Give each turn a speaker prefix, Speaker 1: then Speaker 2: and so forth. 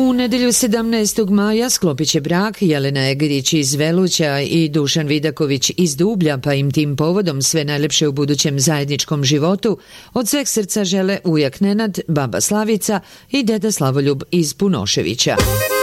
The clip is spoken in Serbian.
Speaker 1: U nedelju 17. maja sklopit će brak Jelena Egerić iz Veluća i Dušan Vidaković iz Dublja, pa im tim povodom sve najlepše u budućem zajedničkom životu od sveg srca žele ujak Nenad, baba Slavica i deda Slavoljub iz Punoševića.